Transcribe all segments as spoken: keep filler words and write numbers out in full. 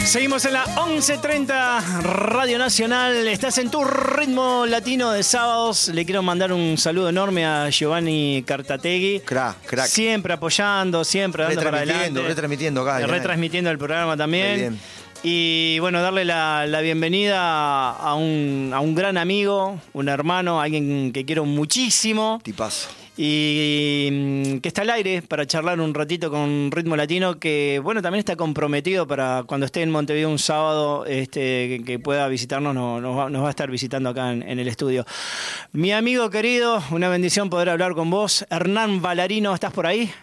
Seguimos en la once treinta Radio Nacional. Estás en tu ritmo latino de sábados. Le quiero mandar un saludo enorme a Giovanni Cartategui. Crack, crack. Siempre apoyando, siempre dando para adelante. Retransmitiendo acá. Retransmitiendo el programa también. Y bueno, darle la, la bienvenida a un, a un gran amigo, un hermano, alguien que quiero muchísimo. Tipazo. Y que está al aire para charlar un ratito con Ritmo Latino, que bueno, también está comprometido para cuando esté en Montevideo un sábado, este, que, que pueda visitarnos, nos, nos, va, nos va a estar visitando acá en, en el estudio. Mi amigo querido, una bendición poder hablar con vos. Hernán Ballarino, ¿estás por ahí?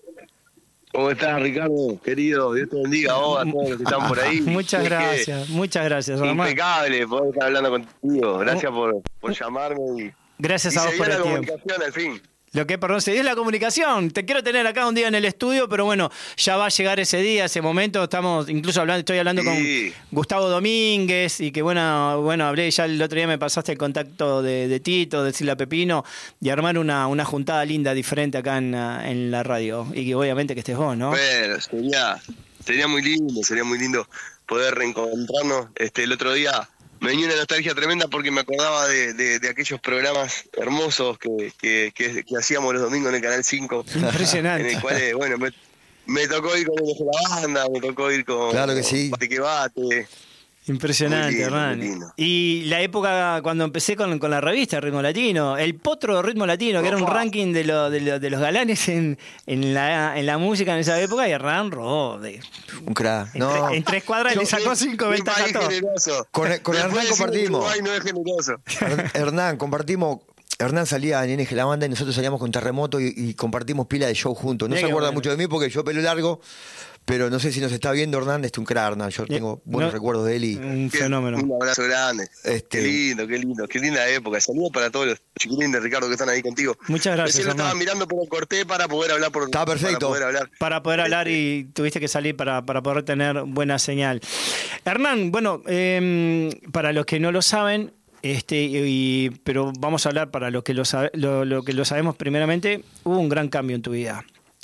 ¿Cómo estás, Ricardo? Querido, Dios te bendiga a vos, a todos los que están por ahí. Muchas es gracias, muchas gracias. Impecable poder estar hablando contigo. Gracias por, por llamarme. Y, gracias y a vos por el tiempo. Al fin. Lo que, perdón, se dio es la comunicación. Te quiero tener acá un día en el estudio, pero bueno, ya va a llegar ese día, ese momento. Estamos, incluso hablando, estoy hablando sí. con Gustavo Domínguez y que bueno, bueno, hablé ya el otro día, me pasaste el contacto de, de Tito, de Silvia Pepino, y armar una, una juntada linda, diferente acá en, en la radio. Y que obviamente que estés vos, ¿no? Bueno, sería, sería muy lindo, sería muy lindo poder reencontrarnos. Este, el otro día me venía una nostalgia tremenda porque me acordaba de, de, de aquellos programas hermosos que, que, que, que hacíamos los domingos en el Canal cinco. Impresionante. En el cual, bueno, me, me tocó ir con el de la banda, me tocó ir con... Claro que sí. Bate que bate. Impresionante, Hernán. Y la época cuando empecé con, con la revista Ritmo Latino, el potro de Ritmo Latino, que era un ranking de, lo, de, lo, de los galanes en, en, la, en la música en esa época, y Hernán robó de un crack. En, no. tre, en tres cuadras le sacó cinco ventajas. Con, con Hernán compartimos. No es generoso. Hernán, compartimos. Hernán salía en N G La Banda y nosotros salíamos con Terremoto y, y compartimos pila de show juntos. No Mira se acuerda bueno. mucho de mí porque yo pelo largo, pero no sé si nos está viendo Hernán, es un crack, Hernán. Yo tengo buenos no, recuerdos de él y... Un fenómeno. Un abrazo grande. Este... Qué lindo, qué lindo, qué linda época. Saludos para todos los chiquilines de Ricardo que están ahí contigo. Muchas gracias, Recién lo estaba mirando, pero corté para poder hablar por... Está perfecto. Para poder hablar, para poder hablar este... y tuviste que salir para, para poder tener buena señal. Hernán, bueno, eh, para los que no lo saben... Este, y, pero vamos a hablar para los que lo, sabe, lo, lo que lo sabemos primeramente, hubo un gran cambio en tu vida.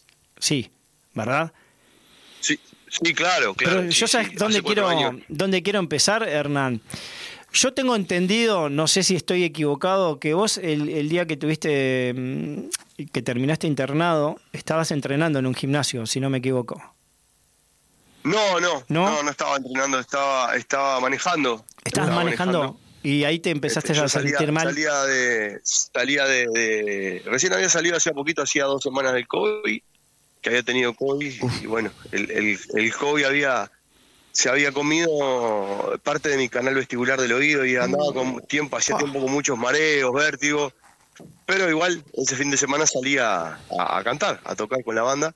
Sí, ¿verdad? Sí, sí, claro, claro. Pero yo sí, sabes sí, dónde quiero dónde quiero empezar, Hernán. Yo tengo entendido, no sé si estoy equivocado, que vos el, el día que tuviste que terminaste internado, estabas entrenando en un gimnasio, si no me equivoco. No, no, no, no, no estaba entrenando, estaba, estaba manejando. ¿Estabas estaba manejando? manejando. Y ahí te empezaste este, a sentir salía, mal. Salía de, salía de, de... Recién había salido hace poquito, hacía dos semanas del COVID, que había tenido COVID. Uf. Y bueno, el, el, el COVID había se había comido parte de mi canal vestibular del oído y andaba con tiempo, hacía tiempo con muchos mareos, vértigos. Pero igual, ese fin de semana salí a, a, a cantar, a tocar con la banda.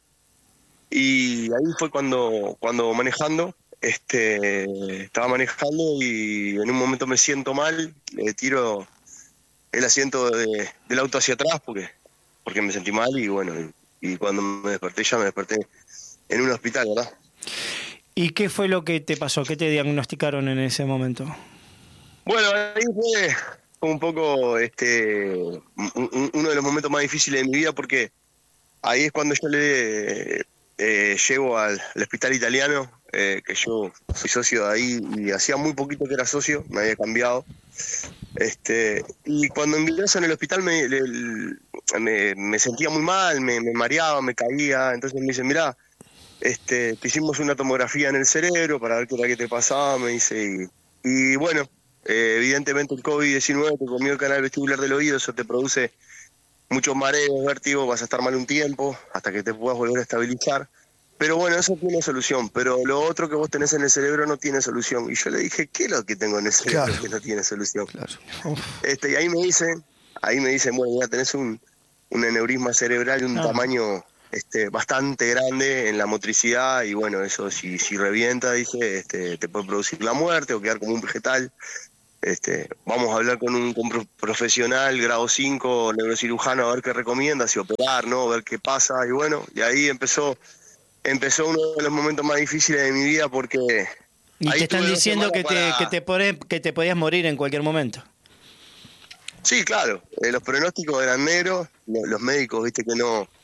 Y ahí fue cuando, cuando manejando... Este, estaba manejando y en un momento me siento mal, le tiro el asiento de, del auto hacia atrás porque, porque me sentí mal y bueno, y, y cuando me desperté ya me desperté en un hospital, ¿verdad? ¿Y qué fue lo que te pasó? ¿Qué te diagnosticaron en ese momento? Bueno, ahí fue un poco este un, uno de los momentos más difíciles de mi vida porque ahí es cuando yo le eh, llego al, al hospital italiano. Eh, que yo soy socio de ahí y hacía muy poquito que era socio, me había cambiado. Este, y cuando ingreso en el hospital me, le, me, me sentía muy mal, me, me mareaba, me caía. Entonces me dicen, mirá, este, te hicimos una tomografía en el cerebro para ver qué era que te pasaba, me dice. Y, y bueno, eh, evidentemente el COVID diecinueve te comió el canal vestibular del oído, eso te produce muchos mareos, vértigo, vas a estar mal un tiempo hasta que te puedas volver a estabilizar. Pero bueno, eso tiene solución, pero lo otro que vos tenés en el cerebro no tiene solución. Y yo le dije, ¿qué es lo que tengo en el cerebro claro. que no tiene solución? Claro. Este, y ahí me dicen, ahí me dicen, bueno, ya tenés un, un aneurisma cerebral de un ah. tamaño este, bastante grande en la motricidad, y bueno, eso si, si revienta, dije, este, te puede producir la muerte o quedar como un vegetal. Este, vamos a hablar con un, con un profesional, grado cinco, neurocirujano, a ver qué recomienda, si operar, ¿no? A ver qué pasa, y bueno, y ahí empezó... Empezó uno de los momentos más difíciles de mi vida porque... Y te están diciendo que, para... te, que, te pone, que te podías morir en cualquier momento. Sí, claro. Eh, los pronósticos eran negros. Los, los médicos, viste, que no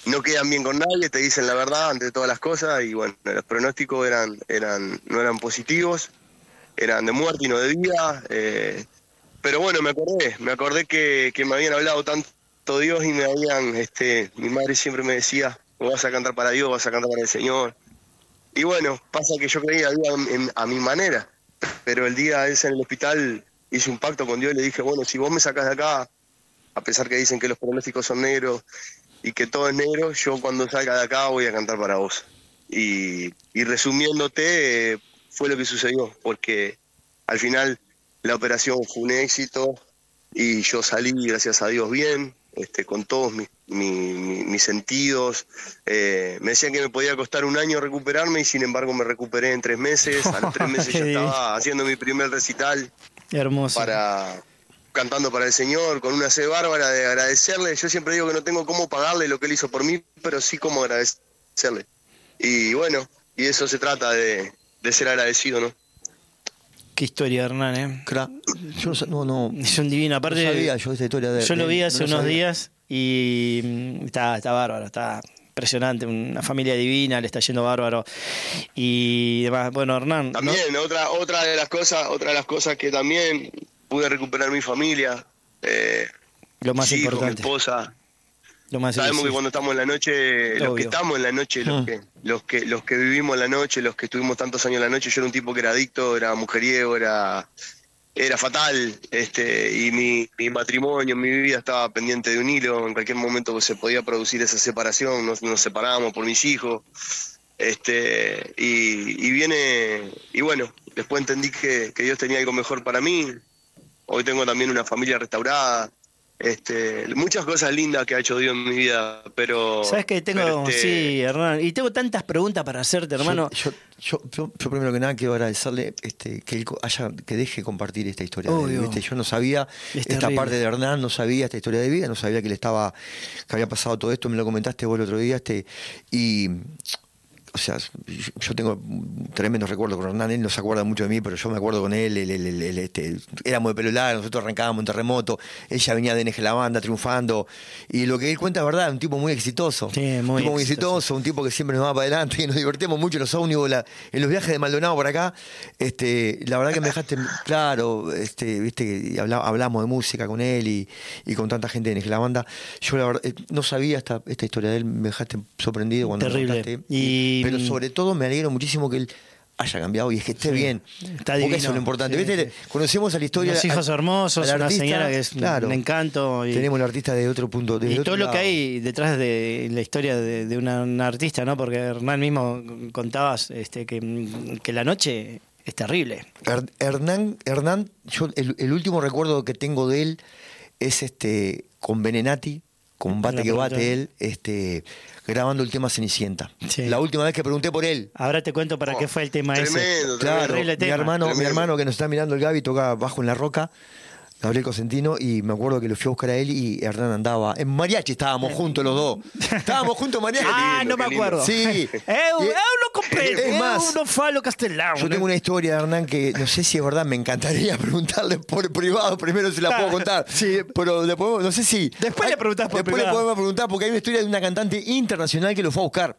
no quedan bien con nadie, te dicen la verdad ante todas las cosas, y bueno, los pronósticos eran, eran, no eran positivos, eran de muerte y no de vida, eh, pero bueno, me acordé, me acordé que, que me habían hablado tanto Dios y me habían, este, mi madre siempre me decía, vas a cantar para Dios, vas a cantar para el Señor, y bueno, pasa que yo creía en, en, a mi manera, pero el día ese en el hospital hice un pacto con Dios y le dije, bueno, si vos me sacás de acá, a pesar que dicen que los pronósticos son negros y que todo es negro, yo cuando salga de acá voy a cantar para vos. Y, y resumiéndote, eh, fue lo que sucedió, porque al final la operación fue un éxito y yo salí, gracias a Dios, bien, este, con todos mis, mis, mis, mis sentidos. Eh, me decían que me podía costar un año recuperarme y sin embargo me recuperé en tres meses. A los tres meses ya estaba haciendo mi primer recital. Hermoso. Para, cantando para el Señor, con una sed bárbara de agradecerle. Yo siempre digo que no tengo cómo pagarle lo que él hizo por mí, pero sí cómo agradecerle. Y bueno, y de eso se trata, de, de ser agradecido, ¿no? Qué historia, Hernán, ¿eh? Yo no, no, es un divino. Aparte, no sabía yo esta historia de, yo lo vi hace no unos sabía. días y está, está bárbaro, está impresionante, una familia divina, le está yendo bárbaro. Y demás, bueno, Hernán. También, ¿no? otra, otra de las cosas, otra de las cosas que también pude recuperar mi familia, eh, lo más mis hijos, importante. mi esposa. Lo más Sabemos difícil. que cuando estamos en la noche, Obvio. los que estamos en la noche, los, Mm. que, los que los que vivimos la noche, los que estuvimos tantos años en la noche, yo era un tipo que era adicto, era mujeriego, era era fatal, este y mi, mi matrimonio, mi vida estaba pendiente de un hilo, en cualquier momento se podía producir esa separación, nos, nos separamos por mis hijos, este y, y viene, y bueno, después entendí que, que Dios tenía algo mejor para mí, hoy tengo también una familia restaurada. Este, muchas cosas lindas que ha hecho Dios en mi vida, pero... ¿Sabes qué? Tengo, pero este, sí, Hernán, y tengo tantas preguntas para hacerte, hermano. Yo, yo, yo, yo, yo primero que nada quiero agradecerle este, que él haya, que deje compartir esta historia. de él, ¿viste? Yo no sabía Es esta terrible. parte de Hernán, no sabía esta historia de vida, no sabía que le estaba, que había pasado todo esto, me lo comentaste vos el otro día, este, y o sea, yo tengo tremendos recuerdos con Hernán, él no se acuerda mucho de mí, pero yo me acuerdo con él, él, él, él, él, este, éramos de pelo largo, nosotros arrancábamos en Terremoto, ella venía de N G La Banda triunfando, y lo que él cuenta es verdad, un tipo muy exitoso, Sí, muy un tipo muy exitoso. exitoso, un tipo que siempre nos va para adelante, y nos divertimos mucho en los ómnibus, la- en los viajes de Maldonado por acá, este, la verdad que me dejaste claro, este, viste, que habla- hablamos de música con él y, y con tanta gente de N G La Banda, yo la verdad eh, no sabía esta, esta historia de él, me dejaste sorprendido cuando Terrible. me contaste, Y- pero sobre todo me alegro muchísimo que él haya cambiado y es que esté Sí, bien. está Porque divino. eso es lo importante. Sí, ¿Viste? sí. Conocemos a la historia. Unos hijos al- hermosos, al una artista, señora que es claro. un encanto. Y, Tenemos el artista de otro punto de y otro todo lo que lado. hay detrás de la historia de, de una, una artista, ¿no? Porque Hernán mismo contabas este, que, que la noche es terrible. Her- Hernán, Hernán yo el, el último recuerdo que tengo de él es este con Venenati, con Bate La que Bate pregunta. él, este, grabando el tema Cenicienta. Sí. La última vez que pregunté por él. Ahora te cuento para Oh, qué fue el tema ese. tremendo, Claro, Terrible mi tema. hermano, mi Tremendo. hermano que nos está mirando el Gaby toca bajo en la roca, Gabriel Cosentino, y me acuerdo que lo fui a buscar a él y Hernán andaba. En mariachi estábamos juntos los dos. Estábamos juntos en mariachi. Ah, lindo, no me qué lindo. acuerdo. Sí. Eu, Y- eu lo compré. Es Eu más, no falo castelano. Yo tengo una historia de Hernán que no sé si es verdad, me encantaría preguntarle por privado, primero se la puedo contar. Sí. Pero le podemos- no sé si. Después le preguntás por Después privado. le podemos preguntar porque hay una historia de una cantante internacional que lo fue a buscar.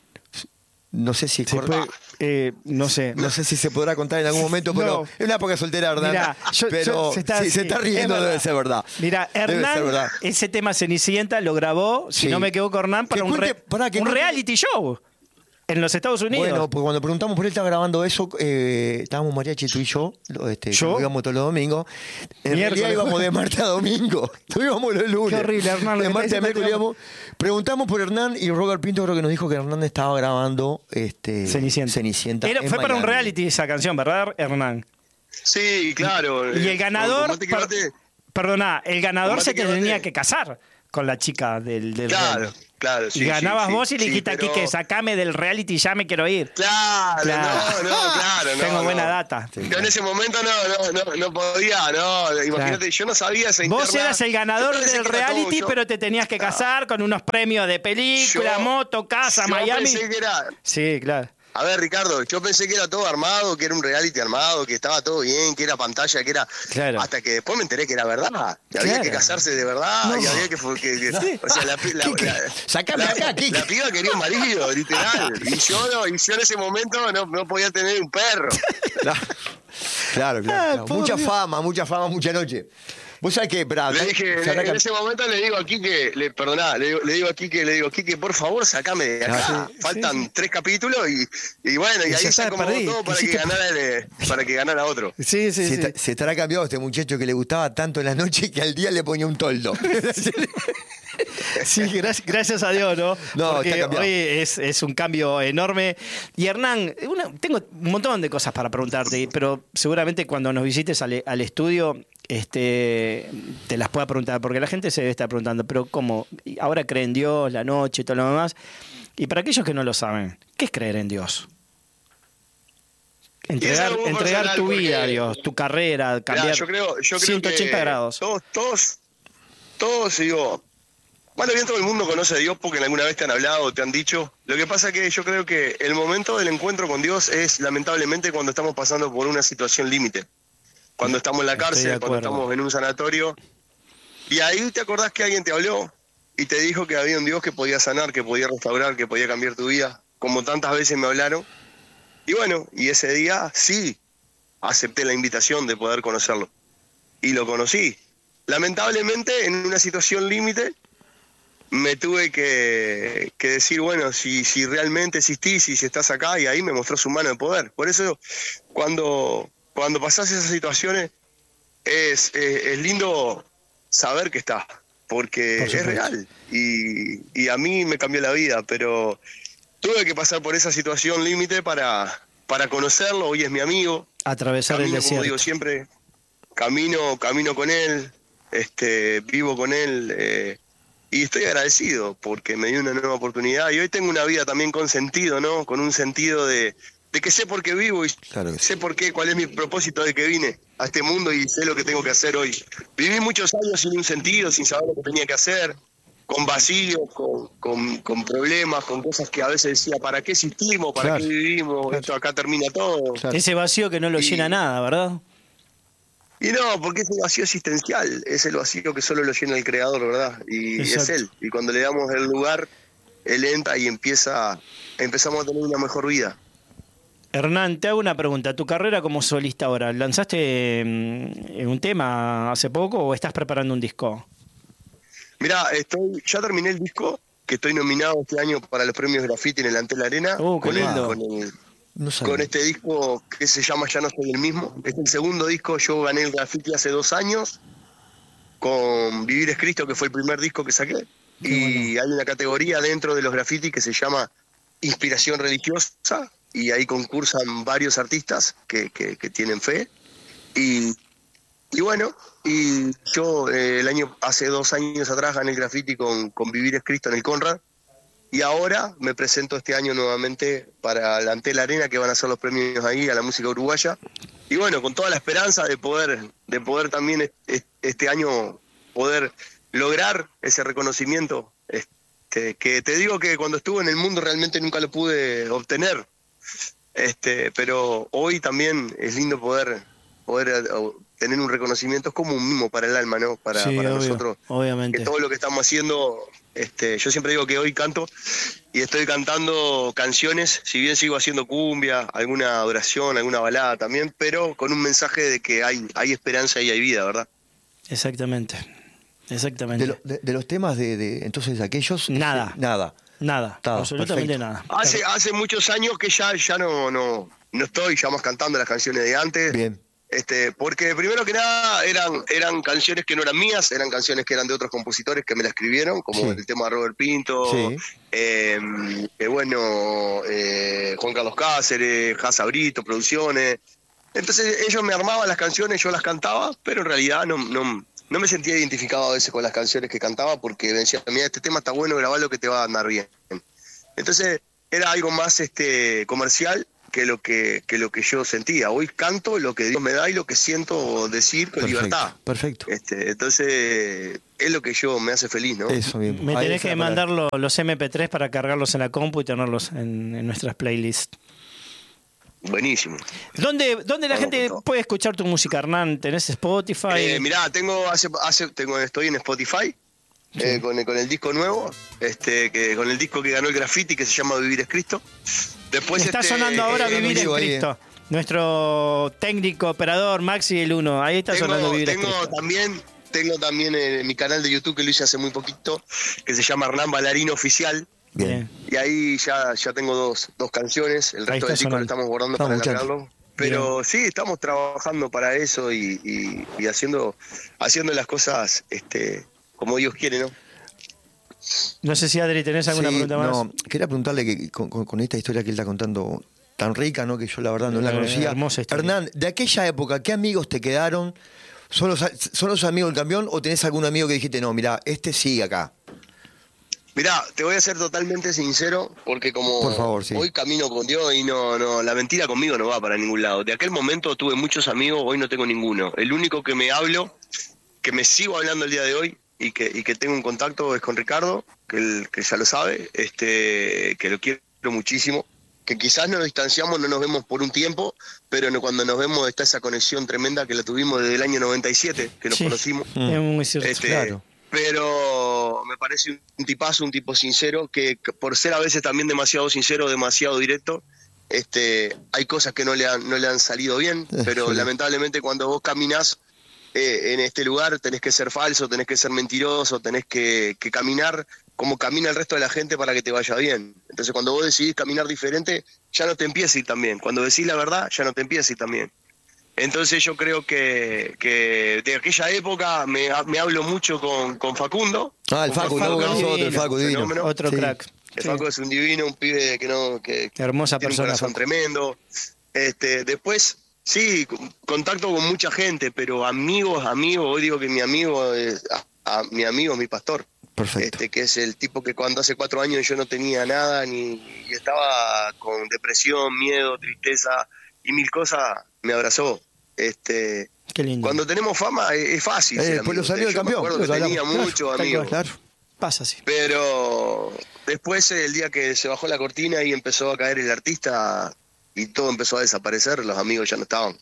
No sé si es Se correcto. puede, eh, no sé. No sé si se podrá contar en algún momento, pero No. es una época soltera, Hernán. Mirá, yo- pero yo- se está- sí, se sí, está es riendo, verdad. debe ser verdad. Mira, Debe Hernán, ser verdad. ese tema Cenicienta lo grabó, si Sí. no me equivoco, Hernán, para Que un, cuente- re- pará, que un cuente- reality show en los Estados Unidos. Bueno, pues cuando preguntamos por él, estaba grabando eso, eh, estábamos mariachi tú y yo, lo- este, ¿Yo? como íbamos todos los domingos. En Miércoles. realidad íbamos de martes a domingo, no íbamos los lunes. Qué horrible, Hernán, lo De que martes te a dice miércoles que- íbamos. Preguntamos por Hernán y Robert Pinto creo que nos dijo que Hernán estaba grabando este, Cenicienta. Cenicienta Era- en fue para un Miami. reality esa canción, ¿verdad, Hernán? Sí, claro. Y eh, el ganador, como te per- quedaste- perdona, el ganador Como se te quedaste- tenía que casar con la chica del, del Claro, reality. claro. Sí, y ganabas sí, vos sí, y le sí, dijiste aquí pero- que sacame del reality, ya me quiero ir. Claro, Claro. no, no, claro. No, Tengo no. buena data. Yo en ese momento no, no, no, no podía, no. Imagínate, Claro. yo no sabía esa Vos interna. eras el ganador Yo pensé del que era todo reality, yo- pero te tenías que casar con unos premios de película, Yo- moto, casa, yo Miami. pensé que era, Sí, claro. A ver, Ricardo, yo pensé que era todo armado, que era un reality armado, que estaba todo bien, que era pantalla, que era... Claro. Hasta que después me enteré que era verdad, que claro. había que casarse de verdad, no. y había que... que, que sí. O sea, la, la, la, Sácame acá, la, la piba quería un marido, literal. Y yo, no, y yo en ese momento no, no podía tener un perro. Claro, claro. claro. Ah, mucha Dios. fama, mucha fama, mucha noche. ¿Vos sabés qué? Bravo, le dije, en, en ese momento le digo a Quique, le, perdoná, le, le digo a Quique, le digo, Quique, por favor, sacame de acá. Ah, sí, Faltan sí, sí. tres capítulos y, y bueno, y, y ahí se acomodó todo para que, ganara el, para que ganara otro. Sí, sí, se, sí. se estará cambiado este muchacho que le gustaba tanto en la noche que al día le ponía un toldo. Sí, gracias, gracias a Dios, ¿no? No, porque hoy es, es un cambio enorme. Y Hernán, una, tengo un montón de cosas para preguntarte, pero seguramente cuando nos visites al, al estudio este, te las pueda preguntar, porque la gente se debe estar preguntando, pero ¿cómo? Ahora cree en Dios, la noche y todo lo demás. Y para aquellos que no lo saben, ¿qué es creer en Dios? Entregar, entregar tu vida a Dios, tu carrera, cambiar mirá, yo creo, yo creo ciento ochenta grados. Todos, todos, todos, digo... Bueno, bien, todo el mundo conoce a Dios porque alguna vez te han hablado, te han dicho. Lo que pasa es que yo creo que el momento del encuentro con Dios es lamentablemente cuando estamos pasando por una situación límite. Cuando estamos en la cárcel, cuando estamos en un sanatorio. Y ahí te acordás que alguien te habló y te dijo que había un Dios que podía sanar, que podía restaurar, que podía cambiar tu vida, como tantas veces me hablaron. Y bueno, y ese día sí acepté la invitación de poder conocerlo. Y lo conocí. Lamentablemente en una situación límite me tuve que, que decir, bueno, si, si realmente existís, si, si estás acá, y ahí me mostró su mano de poder. Por eso, cuando, cuando pasás esas situaciones, es, es, es lindo saber que está, porque Por es real. Y, y a mí me cambió la vida, pero tuve que pasar por esa situación límite para, para conocerlo. Hoy es mi amigo. Atravesar camino, el desierto. Como digo siempre, camino, camino con él, este, vivo con él, eh, y estoy agradecido porque me dio una nueva oportunidad y hoy tengo una vida también con sentido, ¿no? Con un sentido de, de que sé por qué vivo y claro sé sí. por qué, cuál es mi propósito de que vine a este mundo y sé lo que tengo que hacer hoy. Viví muchos años sin un sentido, sin saber lo que tenía que hacer, con vacíos, con, con, con problemas, con cosas que a veces decía, ¿para qué existimos? ¿Para claro. qué vivimos? Claro. Esto acá termina todo. Claro. Ese vacío que no lo y, llena nada, ¿verdad? Y no, porque es un vacío existencial, es el vacío que solo lo llena el Creador, ¿verdad? Y Exacto. es Él. Y cuando le damos el lugar, Él entra y empieza, empezamos a tener una mejor vida. Hernán, te hago una pregunta. ¿Tu carrera como solista ahora, lanzaste un tema hace poco o estás preparando un disco? Mirá, estoy, ya terminé el disco, que estoy nominado este año para los premios Graffiti en el Antel Arena. ¡Uh, qué lindo! Con el, No con este disco que se llama Ya no soy el mismo. Es el segundo disco, yo gané el Graffiti hace dos años, con Vivir es Cristo, que fue el primer disco que saqué. Qué y bueno. Hay una categoría dentro de los Graffiti que se llama Inspiración Religiosa, y ahí concursan varios artistas que, que, que tienen fe. Y, y bueno, y yo eh, el año hace dos años atrás gané el Graffiti con, con Vivir es Cristo en el Conrad. Y ahora me presento este año nuevamente para la Antel Arena, que van a ser los premios ahí a la música uruguaya. Y bueno, con toda la esperanza de poder, de poder también este año poder lograr ese reconocimiento, este, que te digo que cuando estuve en el mundo realmente nunca lo pude obtener. Este, pero hoy también es lindo poder, poder tener un reconocimiento, es como un mimo para el alma, ¿no? Para, sí, para obvio, nosotros. Obviamente. Que todo lo que estamos haciendo... Este, yo siempre digo que hoy canto y estoy cantando canciones, si bien sigo haciendo cumbia, alguna adoración, alguna balada también, pero con un mensaje de que hay, hay esperanza y hay vida, ¿verdad? Exactamente, exactamente. De, lo, de, de los temas de, de entonces aquellos... Nada. Este, nada. Nada, Está, absolutamente perfecto. nada. Hace, hace muchos años que ya, ya no, no, no estoy ya más cantando las canciones de antes. Bien. Este, porque primero que nada eran, eran canciones que no eran mías, eran canciones que eran de otros compositores que me la escribieron, como sí. el tema de Robert Pinto, sí. eh, eh, bueno, eh, Juan Carlos Cáceres, Jasa Brito, Producciones. Entonces ellos me armaban las canciones, yo las cantaba, pero en realidad no, no, no me sentía identificado a veces con las canciones que cantaba porque me decían, mira, este tema está bueno, grabalo que te va a andar bien. Entonces era algo más este, comercial. que lo que, que lo que yo sentía. Hoy canto lo que Dios me da y lo que siento decir con perfecto, libertad. Perfecto. Este, entonces, es lo que yo me hace feliz, ¿no? Eso mismo. Me Ahí tenés está que la mandar lo- los eme pe tres para cargarlos en la compu y tenerlos en, en nuestras playlists. Buenísimo. ¿Dónde, dónde la Vamos gente con todo. puede escuchar tu música, Hernán? ¿Tenés Spotify? Eh, mirá, tengo, hace, hace, tengo, estoy en Spotify eh, con, el, con el disco nuevo, este, que, con el disco que ganó el Graffiti, que se llama Vivir es Cristo. Después, Está este, sonando ahora eh, Vivir en vivo ahí, Cristo. Nuestro técnico operador, Maxi el uno. Ahí está tengo, sonando Vivir en tengo Cristo. también, tengo también eh, mi canal de YouTube que lo hice hace muy poquito, que se llama Hernán Bailarino Oficial. Bien. Y ahí ya, ya tengo dos, dos canciones, el Ahí resto está del disco lo sonando. estamos guardando Estamos para escuchando. largarlo. Pero sí, estamos trabajando para eso y, y, y haciendo, haciendo las cosas este, como Dios quiere, ¿no? No sé si Adri, ¿tenés alguna Sí, pregunta más? no, quería preguntarle que con, con- con esta historia que él está contando tan rica, ¿no? Que yo la verdad no la Eh, conocía. hermosa historia. Hernán, de aquella época, ¿qué amigos te quedaron? ¿Son los, ¿Son los amigos del campeón o tenés algún amigo que dijiste, no, mira, este sigue acá? Mirá, te voy a ser totalmente sincero, porque como Por favor, sí. hoy camino con Dios y no, no, la mentira conmigo no va para ningún lado. De aquel momento tuve muchos amigos, hoy no tengo ninguno. El único que me hablo, que me sigo hablando el día de hoy y que, y que tengo un contacto es con Ricardo, que, él, que ya lo sabe, este, que lo quiero muchísimo, que quizás nos distanciamos, no nos vemos por un tiempo, pero no, cuando nos vemos está esa conexión tremenda que la tuvimos desde el año noventa y siete, que nos Sí. conocimos. Es muy cierto. Este, claro. Pero me parece un tipazo, un tipo sincero, que, que por ser a veces también demasiado sincero, demasiado directo, este, hay cosas que no le han, no le han salido bien, pero Sí. lamentablemente cuando vos caminás eh, en este lugar tenés que ser falso, tenés que ser mentiroso, tenés que, que caminar como camina el resto de la gente para que te vaya bien. Entonces cuando vos decidís caminar diferente, ya no te empieza a ir tan bien. Cuando decís la verdad, ya no te empieza a ir tan bien. Entonces yo creo que, que de aquella época me, me hablo mucho con, con Facundo. Ah, el Con Facu, Facu no, divino. nosotros, el Facu divino. Fenómeno. Otro Sí. crack. El Sí. Facu es un divino, un pibe que no que Hermosa tiene persona, un corazón Facu. tremendo. Este, después, sí, con- contacto con mucha gente, pero amigos, amigos, hoy digo que mi amigo es, a, a- mi amigo es mi pastor. Perfecto. Este, que es el tipo que cuando hace cuatro años yo no tenía nada ni y estaba con depresión, miedo, tristeza y mil cosas, me abrazó. Este, Qué lindo. cuando tenemos fama es, es fácil. Eh, ser después amigo. los amigos del Yo me campeón, acuerdo los que tenía hablamos. muchos Claro, tal amigos. Claro. Pasa así. Pero después, el día que se bajó la cortina y empezó a caer el artista y todo empezó a desaparecer, los amigos ya no estaban.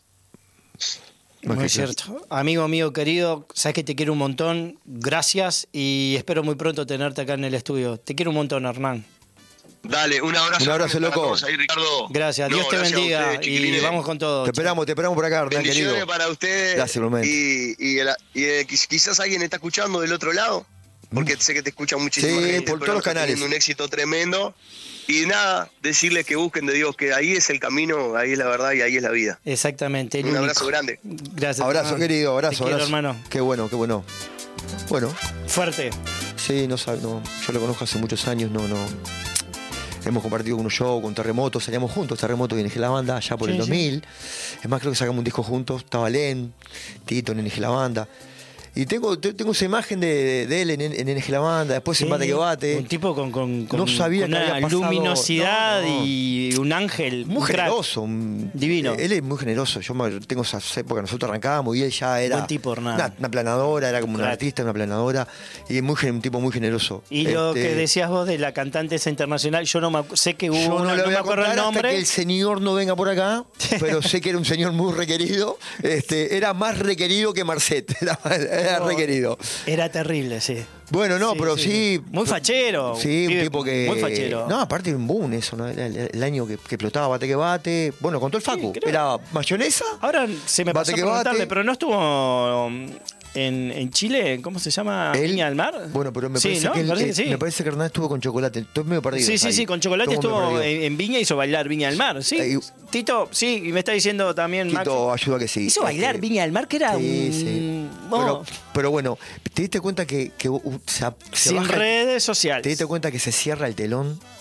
Más Muy que claro. cierto. Amigo mío querido, sabes que te quiero un montón. Gracias y espero muy pronto tenerte acá en el estudio. Te quiero un montón, Hernán. Dale, un abrazo. Un abrazo, para loco. todos ahí, Ricardo. Gracias. No, Dios te gracias a bendiga ustedes, y chiquilines. vamos con todo. Te esperamos, te esperamos por acá, Hernán, Bendiciones querido. para ustedes. Gracias, igualmente. Y, y, el- y, eh, quiz- quizás alguien está escuchando del otro lado, porque sé que te escucha muchísima Sí, gente. por pero todos los está canales. teniendo un éxito tremendo. Y nada, decirles que busquen de Dios, que ahí es el camino, ahí es la verdad y ahí es la vida. Exactamente. el Un único. abrazo grande. Gracias. Abrazo, Hernán. querido, abrazo, Te quiero, abrazo. hermano. Qué bueno, qué bueno. Bueno, Fuerte. sí, no sabe, no, yo lo conozco hace muchos años, no, no. Hemos compartido unos shows con Terremoto, salíamos juntos, Terremoto y N G La Banda, allá por Sí, el dos sí. mil. Es más, creo que sacamos un disco juntos, estaba Len, Tito en N G La Banda. Y tengo, te- tengo esa imagen de, de él en, en N G La Banda, después en Bate que Bate. Un tipo con, con, con- No sabía con que una había pasado- luminosidad no, no. y un ángel. Muy un crack. generoso. un- Divino. Él es muy generoso. Yo me- tengo esas épocas, nosotros arrancábamos y él ya era Buen tipo, Hernán. una, una planadora, era como un Crack. artista, una planadora. Y muy, gen- un tipo muy generoso. Y lo Este, que decías vos de la cantante esa internacional, yo no me acu- sé que hubo Yo una, no le no voy me a acuerdo contar el hasta nombre. que el señor no venga por acá, pero sé que era un señor muy requerido. Este, era más requerido que Marcet, era, era No, requerido. Era terrible, sí. Bueno, no, Sí, pero sí. sí. Muy fachero. Sí, un Pibe tipo que. muy fachero. No, aparte era un boom eso, ¿no? Era el, el año que, que explotaba Bate que Bate. Bueno, contó el Facu. creo. Era mayonesa. Ahora se me Bate pasó a que preguntarle, bate. pero no estuvo um, en, en Chile, ¿cómo se llama? Él- Viña del Mar. Bueno, pero me Sí, parece ¿no? que, él- Me parece que sí. me parece que Hernán estuvo con Chocolate. Estoy medio perdido. Sí, sí, ahí. sí, con Chocolate Estuvo medio estuvo perdido. en, en Viña, hizo bailar Viña del Mar, sí. Ahí- Tito, sí, y me está diciendo también Maxi. Tito, ayuda que sí. Hizo bailar Este, Viña del Mar, que era Sí, un... sí. Oh, Pero, pero bueno, ¿te diste cuenta que, que uh, se, se sin baja el- redes sociales. ¿Te diste cuenta que se cierra el telón?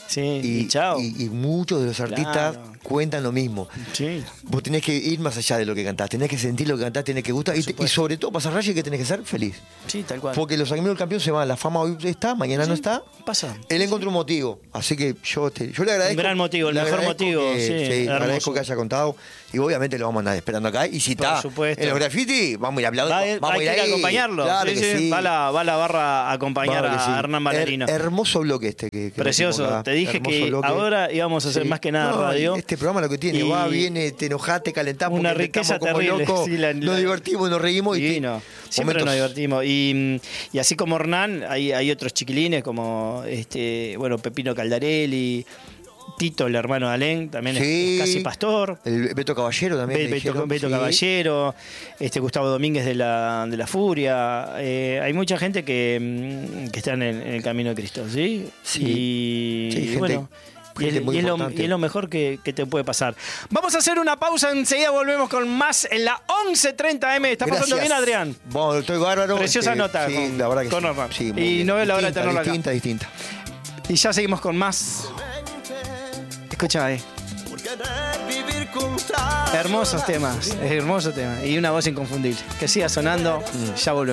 Sí, y, y chao. Y, y muchos de los artistas Claro. cuentan lo mismo. Sí. Vos tenés que ir más allá de lo que cantás, tenés que sentir lo que cantás, tenés que gustar y, te- y sobre todo pasar raya que tenés que ser feliz. Sí, tal cual. Porque los amigos del campeón se van, la fama hoy está, mañana no está. Pasa. Él encontró un motivo, así que yo, te, yo le agradezco. Un gran motivo, el le mejor agradezco motivo, que- sí, le hermoso. agradezco que haya contado y obviamente lo vamos a andar esperando acá. Y si Por está supuesto. en los graffiti, vamos a ir a aplaudir. Va a ir- vamos hay a ir que ir a ahí. acompañarlo. Claro Sí, que sí, sí. Va, la, va la barra a acompañar Claro que a sí. Hernán Ballarino. Her- hermoso bloque este que, que Precioso. metimos acá. Te dije Hermoso que bloque. ahora íbamos a hacer Sí. más que nada No, radio. Este programa lo que tiene, Y- va, viene, te enojas, te calentás, Una porque riqueza estamos como terrible. locos, Sí, la- la- nos divertimos, nos reímos y Divino. Siempre momentos- nos divertimos. Y, y así como Hernán, hay, hay otros chiquilines como este, bueno, Pepino Caldarelli, Tito, el hermano de Alén, también es- Sí. es casi pastor. El Beto Caballero también. Be- me Beto, dijeron, Beto sí. Caballero, este Gustavo Domínguez de la, de la Furia. Eh, hay mucha gente que, mm, que está en el, en el camino de Cristo, ¿sí? Sí. Y, Sí, gente- bueno. Y gente es, muy y es lo, importante. y es lo mejor que, que te puede pasar. Vamos a hacer una pausa, enseguida volvemos con más en la once treinta eme. ¿Está pasando Gracias. bien, Adrián? Bueno, estoy bárbaro. Preciosa este, nota Sí, con- la verdad que con sí. Hernán. Sí, muy Y bien. no veo la hora de Distinta, tenerlo acá. Distinta, distinta. Y ya seguimos con más. Escucha, eh. Hermosos temas, hermoso tema. Y una voz inconfundible. Que siga sonando, ya volvemos.